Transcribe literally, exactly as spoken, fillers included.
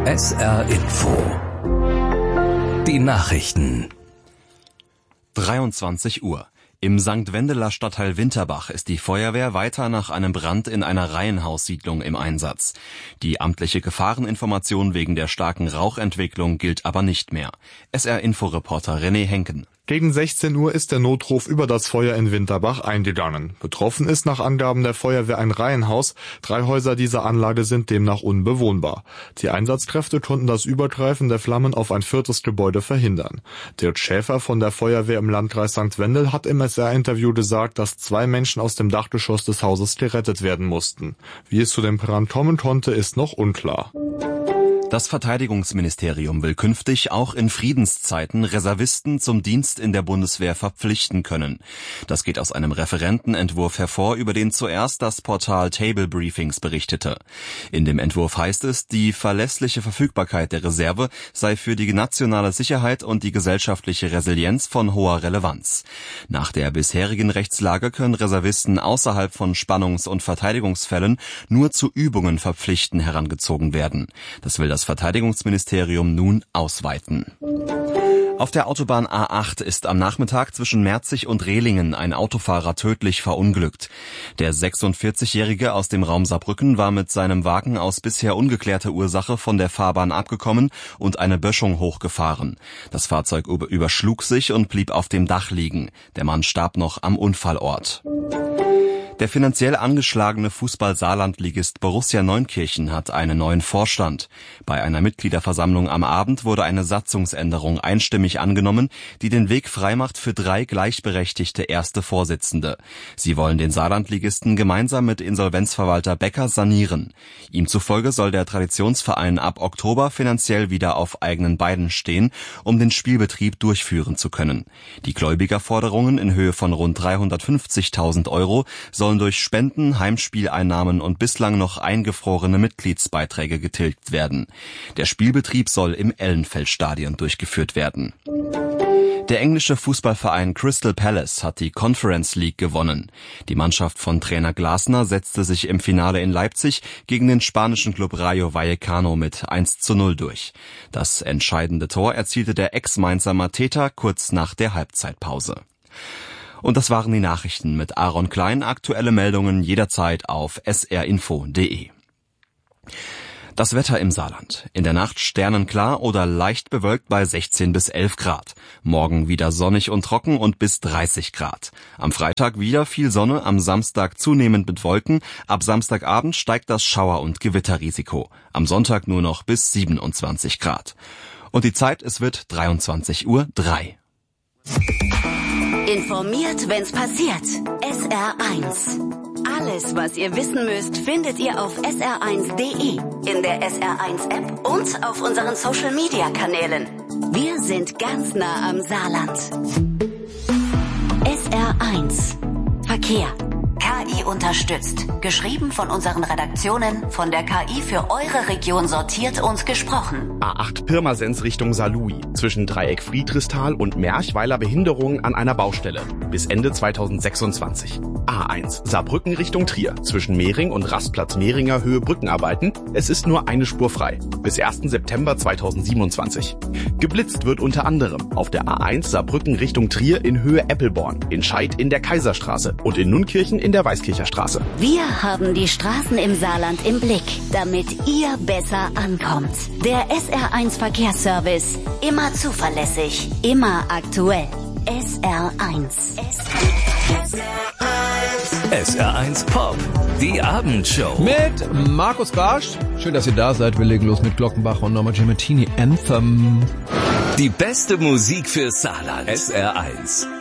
S R Info. Die Nachrichten. dreiundzwanzig Uhr. Im Sankt Wendeler Stadtteil Winterbach ist die Feuerwehr weiter nach einem Brand in einer Reihenhaussiedlung im Einsatz. Die amtliche Gefahreninformation wegen der starken Rauchentwicklung gilt aber nicht mehr. S R-Info-Reporter René Henken. Gegen sechzehn Uhr ist der Notruf über das Feuer in Winterbach eingegangen. Betroffen ist nach Angaben der Feuerwehr ein Reihenhaus. Drei Häuser dieser Anlage sind demnach unbewohnbar. Die Einsatzkräfte konnten das Übergreifen der Flammen auf ein viertes Gebäude verhindern. Dirk Schäfer von der Feuerwehr im Landkreis Sankt Wendel hat im S R-Interview gesagt, dass zwei Menschen aus dem Dachgeschoss des Hauses gerettet werden mussten. Wie es zu dem Brand kommen konnte, ist noch unklar. Das Verteidigungsministerium will künftig auch in Friedenszeiten Reservisten zum Dienst in der Bundeswehr verpflichten können. Das geht aus einem Referentenentwurf hervor, über den zuerst das Portal Table Briefings berichtete. In dem Entwurf heißt es, die verlässliche Verfügbarkeit der Reserve sei für die nationale Sicherheit und die gesellschaftliche Resilienz von hoher Relevanz. Nach der bisherigen Rechtslage können Reservisten außerhalb von Spannungs- und Verteidigungsfällen nur zu Übungen verpflichten herangezogen werden. Das will das Das Verteidigungsministerium nun ausweiten. Auf der Autobahn A acht ist am Nachmittag zwischen Merzig und Rehlingen ein Autofahrer tödlich verunglückt. Der sechsundvierzigjährige aus dem Raum Saarbrücken war mit seinem Wagen aus bisher ungeklärter Ursache von der Fahrbahn abgekommen und eine Böschung hochgefahren. Das Fahrzeug überschlug sich und blieb auf dem Dach liegen. Der Mann starb noch am Unfallort. Der finanziell angeschlagene Fußball-Saarland-Ligist Borussia Neunkirchen hat einen neuen Vorstand. Bei einer Mitgliederversammlung am Abend wurde eine Satzungsänderung einstimmig angenommen, die den Weg freimacht für drei gleichberechtigte erste Vorsitzende. Sie wollen den Saarland-Ligisten gemeinsam mit Insolvenzverwalter Becker sanieren. Ihm zufolge soll der Traditionsverein ab Oktober finanziell wieder auf eigenen Beinen stehen, um den Spielbetrieb durchführen zu können. Die Gläubigerforderungen in Höhe von rund dreihundertfünfzigtausend Euro sollen durch Spenden, Heimspieleinnahmen und bislang noch eingefrorene Mitgliedsbeiträge getilgt werden. Der Spielbetrieb soll im Ellenfeldstadion durchgeführt werden. Der englische Fußballverein Crystal Palace hat die Conference League gewonnen. Die Mannschaft von Trainer Glasner setzte sich im Finale in Leipzig gegen den spanischen Club Rayo Vallecano mit eins zu null durch. Das entscheidende Tor erzielte der Ex-Mainzer Mateta kurz nach der Halbzeitpause. Und das waren die Nachrichten mit Aaron Klein. Aktuelle Meldungen jederzeit auf s r info punkt d e. Das Wetter im Saarland. In der Nacht sternenklar oder leicht bewölkt bei sechzehn bis elf Grad. Morgen wieder sonnig und trocken und bis dreißig Grad. Am Freitag wieder viel Sonne, am Samstag zunehmend mit Wolken. Ab Samstagabend steigt das Schauer- und Gewitterrisiko. Am Sonntag nur noch bis siebenundzwanzig Grad. Und die Zeit, es wird dreiundzwanzig Uhr drei. Informiert, wenn's passiert. S R eins. Alles, was ihr wissen müsst, findet ihr auf s r eins punkt d e, in der S R eins App und auf unseren Social-Media-Kanälen. Wir sind ganz nah am Saarland. S R eins. Verkehr. K I unterstützt. Geschrieben von unseren Redaktionen, von der K I für eure Region sortiert und gesprochen. A acht Pirmasens Richtung Saarlouis. Zwischen Dreieck Friedrichsthal und Merchweiler Behinderungen an einer Baustelle. Bis Ende zweitausendsechsundzwanzig. A eins Saarbrücken Richtung Trier. Zwischen Mehring und Rastplatz Mehringer Höhe Brückenarbeiten. Es ist nur eine Spur frei. Bis ersten September zweitausendsiebenundzwanzig. Geblitzt wird unter anderem auf der A eins Saarbrücken Richtung Trier in Höhe Eppelborn. In Scheid in der Kaiserstraße. Und in Nunkirchen in der Weißkircher Straße. Wir haben die Straßen im Saarland im Blick, damit ihr besser ankommt. Der S R eins Verkehrsservice. Immer zuverlässig, immer aktuell. S R eins. S R eins Pop, die Abendshow. Mit Markus Barsch. Schön, dass ihr da seid. Wir legen los mit Glockenbach und Norma Giamatini Anthem. Die beste Musik für Saarland. S R eins.